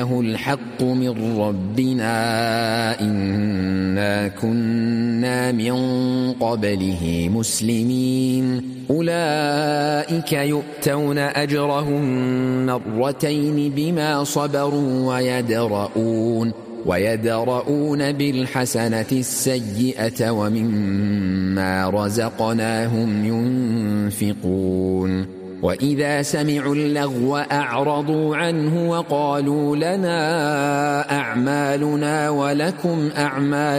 إنه الحق من ربنا إنا كنا من قبله مسلمين أولئك يؤتون أجرهم مرتين بما صبروا ويدرؤون بالحسنة السيئة ومما رزقناهم ينفقون وإذا سمعوا اللغو أعرضوا عنه وقالوا لنا أعمالنا ولكم أعمالكم